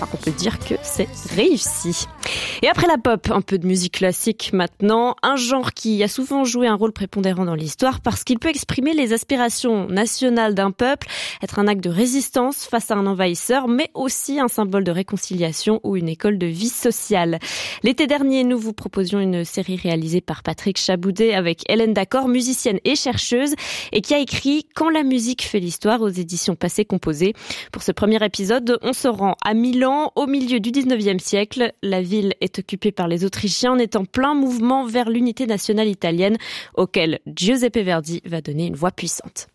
crois qu'on peut dire que c'est réussi. Et après la pop, un peu de musique classique maintenant, un genre qui a souvent joué un rôle prépondérant dans l'histoire parce qu'il peut exprimer les aspirations nationales d'un peuple, être un acte de résistance face à un envahisseur, mais aussi un symbole de réconciliation ou une école de vie sociale. L'été dernier, nous vous proposions une série réalisée par Patrick Chaboudet avec Hélène Dacor, musicienne et chercheuse, et qui a écrit « Quand la musique fait l'histoire » aux éditions Passé Composé. Pour ce premier épisode, on se rend à Milan, au milieu du 19e siècle. La ville est occupée par les Autrichiens, on est en plein mouvement vers l'unité nationale italienne, auquel Giuseppe Verdi va donner une voix puissante.